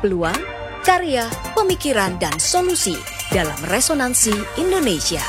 peluang, karya, pemikiran, dan solusi dalam Resonansi Indonesia.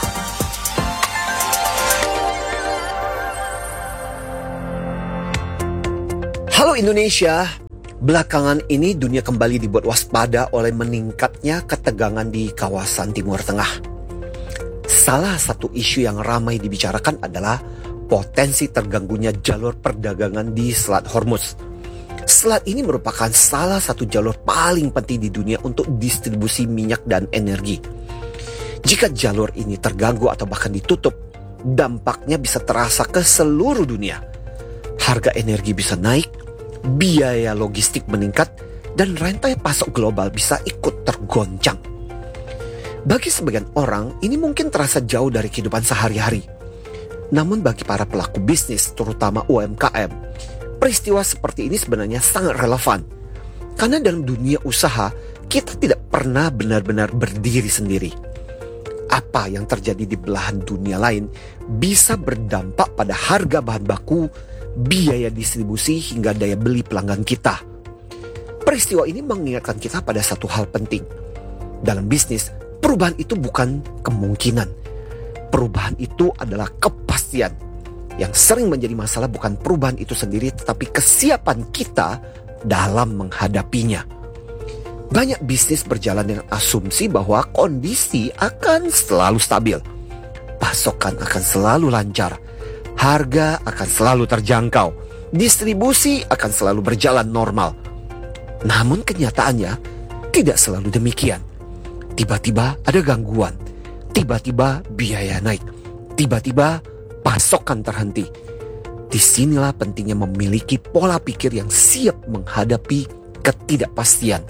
Halo Indonesia, belakangan ini dunia kembali dibuat waspada oleh meningkatnya ketegangan di kawasan Timur Tengah. Salah satu isu yang ramai dibicarakan adalah potensi terganggunya jalur perdagangan di Selat Hormuz. Selat ini merupakan salah satu jalur paling penting di dunia untuk distribusi minyak dan energi. Jika jalur ini terganggu atau bahkan ditutup, dampaknya bisa terasa ke seluruh dunia. Harga energi bisa naik, biaya logistik meningkat, dan rantai pasok global bisa ikut tergoncang. Bagi sebagian orang, ini mungkin terasa jauh dari kehidupan sehari-hari. Namun bagi para pelaku bisnis, terutama UMKM, peristiwa seperti ini sebenarnya sangat relevan. Karena dalam dunia usaha, kita tidak pernah benar-benar berdiri sendiri. Apa yang terjadi di belahan dunia lain bisa berdampak pada harga bahan baku, biaya distribusi, hingga daya beli pelanggan kita. Peristiwa ini mengingatkan kita pada satu hal penting. Dalam bisnis, perubahan itu bukan kemungkinan. Perubahan itu adalah kepastian. Yang sering menjadi masalah bukan perubahan itu sendiri, tetapi kesiapan kita dalam menghadapinya. Banyak bisnis berjalan dengan asumsi bahwa kondisi akan selalu stabil. Pasokan akan selalu lancar. Harga akan selalu terjangkau. Distribusi akan selalu berjalan normal. Namun kenyataannya tidak selalu demikian. Tiba-tiba ada gangguan. Tiba-tiba biaya naik. Tiba-tiba pasokan terhenti. Disinilah pentingnya memiliki pola pikir yang siap menghadapi ketidakpastian.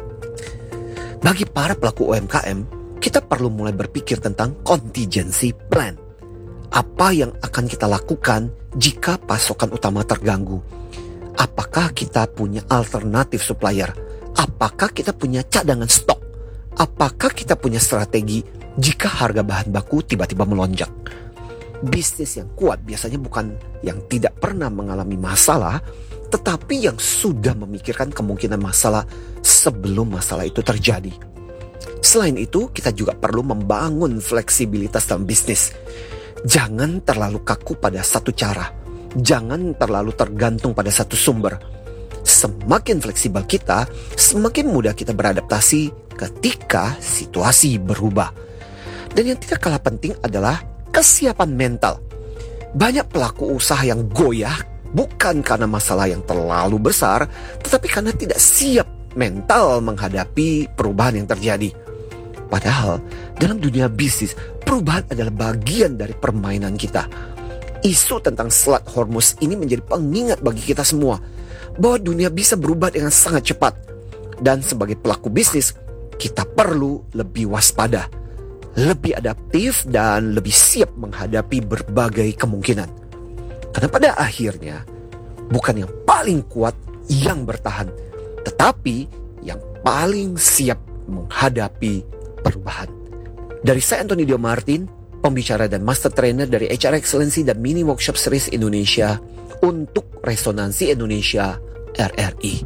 Bagi para pelaku UMKM, kita perlu mulai berpikir tentang contingency plan. Apa yang akan kita lakukan jika pasokan utama terganggu? Apakah kita punya alternatif supplier? Apakah kita punya cadangan stok? Apakah kita punya strategi jika harga bahan baku tiba-tiba melonjak? Bisnis yang kuat biasanya bukan yang tidak pernah mengalami masalah, tetapi yang sudah memikirkan kemungkinan masalah sebelum masalah itu terjadi. Selain itu, kita juga perlu membangun fleksibilitas dalam bisnis. Jangan terlalu kaku pada satu cara. Jangan terlalu tergantung pada satu sumber. Semakin fleksibel kita, semakin mudah kita beradaptasi ketika situasi berubah. Dan yang tidak kalah penting adalah kesiapan mental. Banyak pelaku usaha yang goyah bukan karena masalah yang terlalu besar, tetapi karena tidak siap mental menghadapi perubahan yang terjadi. Padahal dalam dunia bisnis, perubahan adalah bagian dari permainan kita. Isu tentang Selat Hormuz ini menjadi pengingat bagi kita semua bahwa dunia bisa berubah dengan sangat cepat. Dan sebagai pelaku bisnis, kita perlu lebih waspada, lebih adaptif, dan lebih siap menghadapi berbagai kemungkinan. Karena pada akhirnya, bukan yang paling kuat yang bertahan, tetapi yang paling siap menghadapi perubahan. Dari saya Anthony Dio Martin, pembicara dan master trainer dari HR Excellency dan Mini Workshop Series Indonesia untuk Resonansi Indonesia RRI.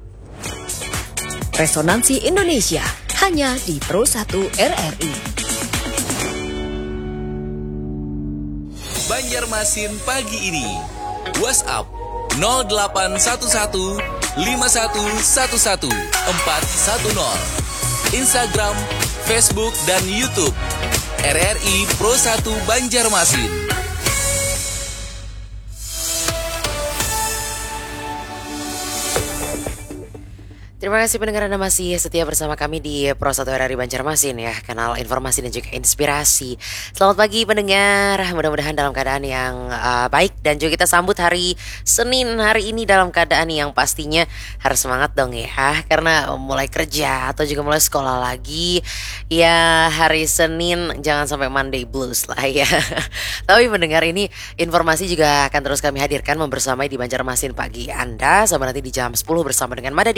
Resonansi Indonesia hanya di Pro 1 RRI. Banjarmasin pagi ini. WhatsApp 0811 5111 410. Instagram, Facebook, dan YouTube RRI Pro 1 Banjarmasin. Terima kasih pendengar, Anda masih setia bersama kami di Pro 1 RRI Banjarmasin ya, kanal informasi dan juga inspirasi. Selamat pagi pendengar, mudah-mudahan dalam keadaan yang baik, dan juga kita sambut hari Senin hari ini dalam keadaan yang pastinya harus semangat dong ya, karena mulai kerja atau juga mulai sekolah lagi. Ya hari Senin jangan sampai Monday blues lah ya. Tapi pendengar, ini informasi juga akan terus kami hadirkan membersamai di Banjarmasin pagi Anda sampai nanti di jam 10 bersama dengan Madadi hari ini.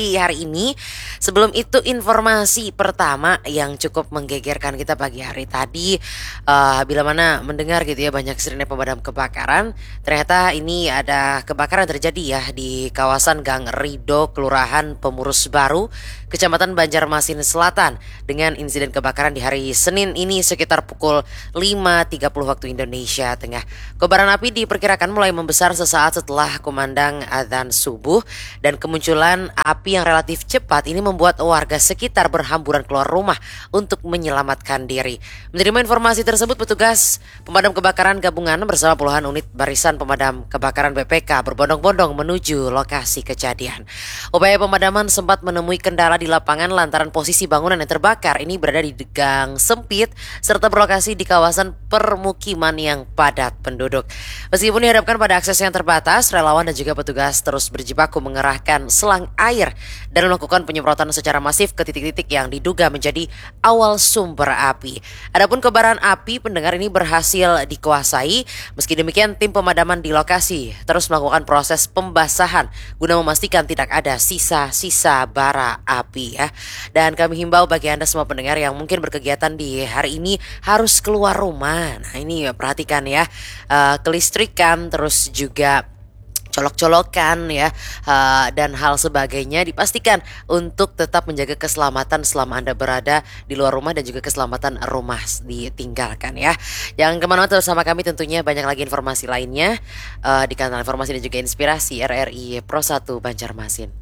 ini. Sebelum itu informasi pertama yang cukup menggegerkan kita pagi hari tadi, bila mana mendengar gitu ya banyak sirine pemadam kebakaran. Ternyata ini ada kebakaran terjadi ya di kawasan Gang Rido, Kelurahan Pemurus Baru, Kecamatan Banjarmasin Selatan, dengan insiden kebakaran di hari Senin ini sekitar pukul 5.30 waktu Indonesia Tengah. Kobaran api diperkirakan mulai membesar sesaat setelah kumandang azan subuh, dan kemunculan api yang relatif cepat ini membuat warga sekitar berhamburan keluar rumah untuk menyelamatkan diri. Menerima informasi tersebut, petugas pemadam kebakaran gabungan bersama puluhan unit barisan pemadam kebakaran BPK berbondong-bondong menuju lokasi kejadian. Upaya pemadaman sempat menemui kendala di lapangan lantaran posisi bangunan yang terbakar ini berada di gang sempit serta berlokasi di kawasan permukiman yang padat penduduk. Meskipun dihadapkan pada akses yang terbatas, relawan dan juga petugas terus berjibaku mengerahkan selang air dan melakukan penyemprotan secara masif ke titik-titik yang diduga menjadi awal sumber api. Adapun kobaran api pendengar ini berhasil dikuasai. Meski demikian, tim pemadaman di lokasi terus melakukan proses pembasahan guna memastikan tidak ada sisa-sisa bara api ya. Dan kami himbau bagi Anda semua pendengar yang mungkin berkegiatan di hari ini harus keluar rumah. Nah ini perhatikan ya, kelistrikan terus juga colok-colokan ya, dan hal sebagainya dipastikan untuk tetap menjaga keselamatan selama Anda berada di luar rumah dan juga keselamatan rumah ditinggalkan ya. Jangan kemana-mana, terus sama kami tentunya banyak lagi informasi lainnya di kanal informasi dan juga inspirasi RRI Pro 1 Banjarmasin.